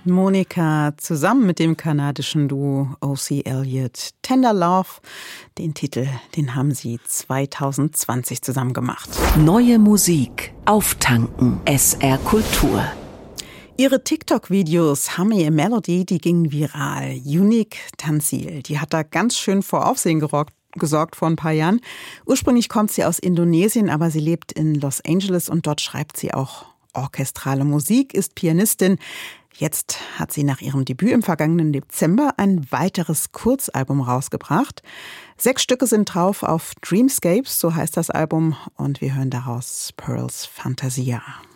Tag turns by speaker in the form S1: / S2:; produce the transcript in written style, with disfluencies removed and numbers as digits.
S1: Monica zusammen mit dem kanadischen Duo O.C. Elliott. Tender Love, den Titel, den haben sie 2020 zusammen gemacht.
S2: Neue Musik auftanken. SR Kultur.
S1: Ihre TikTok-Videos Hummy a Melody, die gingen viral. Unique Tanzil, die hat da ganz schön vor Aufsehen gesorgt vor ein paar Jahren. Ursprünglich kommt sie aus Indonesien, aber sie lebt in Los Angeles und dort schreibt sie auch orchestrale Musik, ist Pianistin. Jetzt hat sie nach ihrem Debüt im vergangenen Dezember ein weiteres Kurzalbum rausgebracht. 6 Stücke sind drauf auf Dreamscapes, so heißt das Album, und wir hören daraus Pearls Fantasia.